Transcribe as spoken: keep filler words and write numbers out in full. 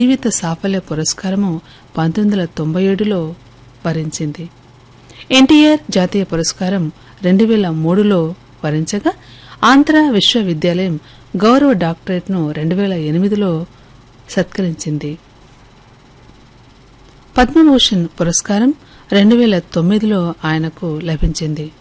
జీవిత సాఫల్య పురస్కారము పంతొమ్మిది వందల తొంభై ఏడులో వరించింది. ఎన్టీఆర్ జాతీయ పురస్కారం రెండు వేల మూడులో వరించగా ఆంధ్ర విశ్వవిద్యాలయం గౌరవ డాక్టరేట్ను రెండు వేల ఎనిమిదిలో సత్కరించింది. పద్మభూషణ్ పురస్కారం రెండు వేల తొమ్మిదిలో ఆయనకు లభించింది.